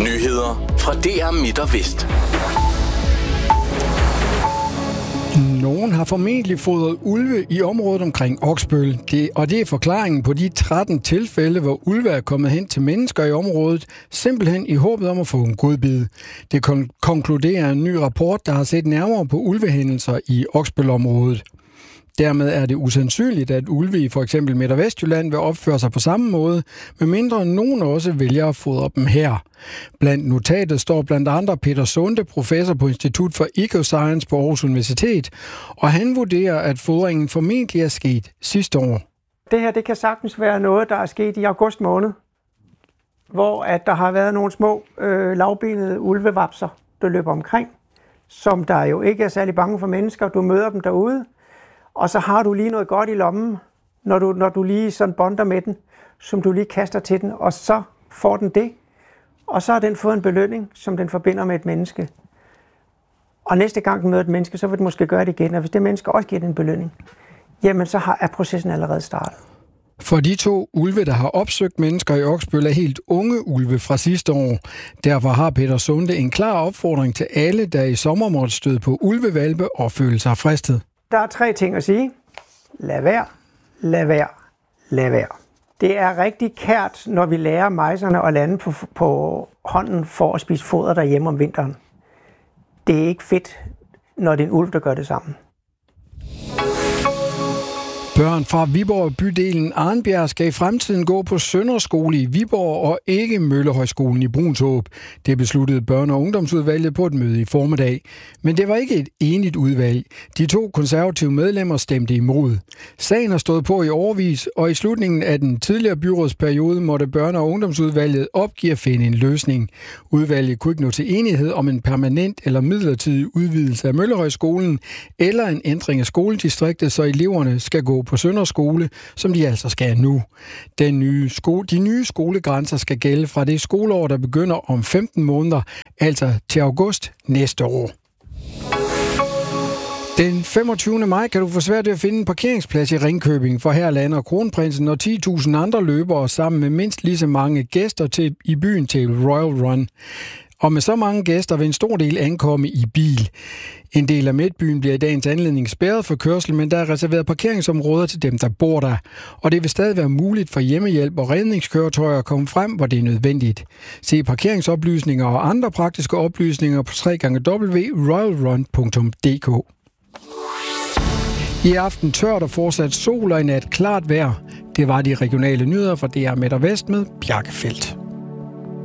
Nyheder fra DR Midt og Vest. Nogen har formentlig fodret ulve i området omkring Oksbøl. Det er forklaringen på de 13 tilfælde, hvor ulve er kommet hen til mennesker i området, simpelthen i håbet om at få en godbid. Det konkluderer en ny rapport, der har set nærmere på ulvehændelser i Oksbøl-området. Dermed er det usandsynligt, at ulve i for eksempel Midt- og Vestjylland vil opføre sig på samme måde, medmindre nogen også vælger at fodre dem her. Blandt notatet står blandt andre Peter Sunde, professor på Institut for Ecoscience på Aarhus Universitet, og han vurderer, at fodringen formentlig er sket sidste år. Det her det kan sagtens være noget, der er sket i august måned, hvor at der har været nogle små lavbenede ulvevapser, der løber omkring, som der jo ikke er særlig bange for mennesker. Du møder dem derude, og så har du lige noget godt i lommen, når du lige sådan bonder med den, som du lige kaster til den, og så får den det. Og så har den fået en belønning, som den forbinder med et menneske. Og næste gang den møder et menneske, så vil den måske gøre det igen. Og hvis det menneske også giver den en belønning, jamen så er processen allerede startet. For de 2 ulve, der har opsøgt mennesker i Oksbøl, er helt unge ulve fra sidste år. Derfor har Peter Sunde en klar opfordring til alle, der i sommer måtte støde på ulvevalpe og føle sig fristet. Der er 3 ting at sige. Lad være, lad være, lad være. Det er rigtig kært, når vi lærer mejserne at lande på hånden for at spise foder derhjemme om vinteren. Det er ikke fedt, når det er en ulv, der gør det sammen. Børn fra Viborg bydelen Arnbjerg skal i fremtiden gå på Sønderskole i Viborg og ikke Møllehøjskolen i Bruunshåb. Det besluttede børne- og ungdomsudvalget på et møde i formiddag. Men det var ikke et enigt udvalg. De 2 konservative medlemmer stemte imod. Sagen har stået på i årevis, og i slutningen af den tidligere byrådsperiode måtte børne- og ungdomsudvalget opgive at finde en løsning. Udvalget kunne ikke nå til enighed om en permanent eller midlertidig udvidelse af Møllehøjskolen eller en ændring af skoledistriktet, så eleverne skal gå på Sønderskole, som de altså skal nu. De nye skolegrænser skal gælde fra det skoleår, der begynder om 15 måneder, altså til august næste år. Den 25. maj kan du få svært ved at finde en parkeringsplads i Ringkøbing, for her lander Kronprinsen og 10.000 andre løbere sammen med mindst lige så mange gæster i byen til Royal Run. Og med så mange gæster vil en stor del ankomme i bil. En del af midtbyen bliver i dagens anledning spærret for kørsel, men der er reserveret parkeringsområder til dem, der bor der. Og det vil stadig være muligt for hjemmehjælp og redningskøretøjer at komme frem, hvor det er nødvendigt. Se parkeringsoplysninger og andre praktiske oplysninger på www.royalrun.dk. I aften tørt og fortsat sol og i nat klart vejr. Det var de regionale nyheder fra DR Midt og Vest med Bjarke Feldt.